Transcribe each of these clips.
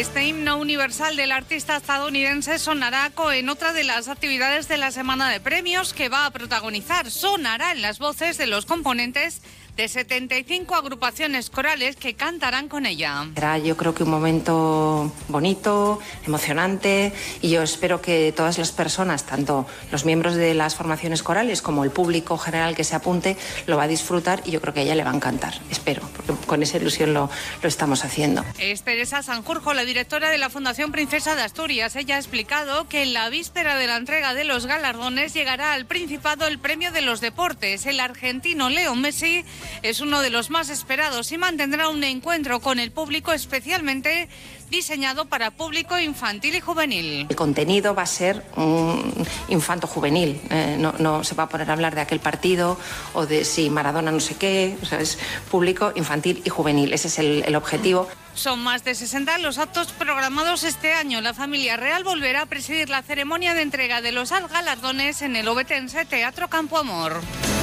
Este himno universal del artista estadounidense sonará en otra de las actividades de la semana de premios que va a protagonizar. Sonará en las voces de los componentes de 75 agrupaciones corales que cantarán con ella. Será, yo creo que un momento bonito, emocionante, y yo espero que todas las personas, tanto los miembros de las formaciones corales como el público general que se apunte, lo va a disfrutar, y yo creo que a ella le va a encantar. Espero, porque con esa ilusión lo estamos haciendo. Es Teresa Sanjurjo, la directora de la Fundación Princesa de Asturias. Ella ha explicado que en la víspera de la entrega de los galardones llegará al Principado el premio de los deportes. El argentino Leo Messi es uno de los más esperados y mantendrá un encuentro con el público especialmente diseñado para público infantil y juvenil. El contenido va a ser infanto-juvenil, no se va a poner a hablar de aquel partido o de si Maradona no sé qué, o sea, es público infantil y juvenil, ese es el objetivo. Son más de 60 los actos programados este año. La familia real volverá a presidir la ceremonia de entrega de los galardones en el obetense Teatro Campo Amor.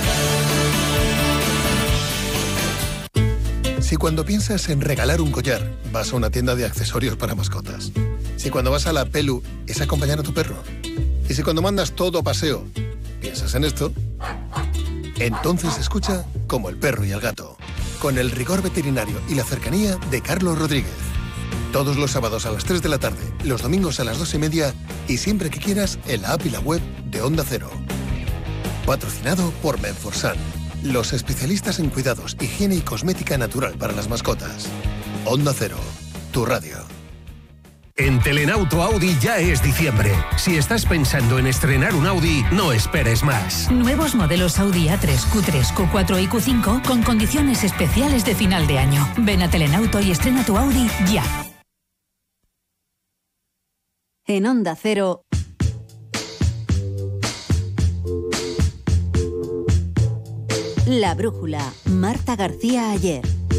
Si cuando piensas en regalar un collar, vas a una tienda de accesorios para mascotas. Si cuando vas a la Pelu es acompañar a tu perro. Y si cuando mandas todo a paseo, piensas en esto, entonces escucha Como el perro y el gato, con el rigor veterinario y la cercanía de Carlos Rodríguez. Todos los sábados a las 3 de la tarde, los domingos a las 2:30 y siempre que quieras en la app y la web de Onda Cero. Patrocinado por Menforsan, los especialistas en cuidados, higiene y cosmética natural para las mascotas. Onda Cero, tu radio. En Telenauto Audi ya es diciembre. Si estás pensando en estrenar un Audi, no esperes más. Nuevos modelos Audi A3, Q3, Q4 y Q5 con condiciones especiales de final de año. Ven a Telenauto y estrena tu Audi ya. En Onda Cero, La Brújula, Marta García Ayer.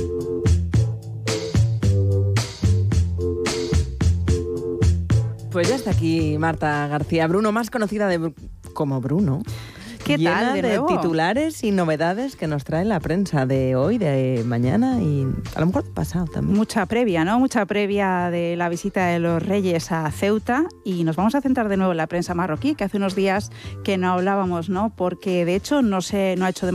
Pues ya está aquí Marta García Bruno, más conocida como Bruno. ¿Qué llena tal? de titulares y novedades que nos trae la prensa de hoy, de mañana y a lo mejor de pasado también. Mucha previa, ¿no? Mucha previa de la visita de los Reyes a Ceuta, y nos vamos a centrar de nuevo en la prensa marroquí, que hace unos días que no hablábamos, ¿no? Porque de hecho no ha hecho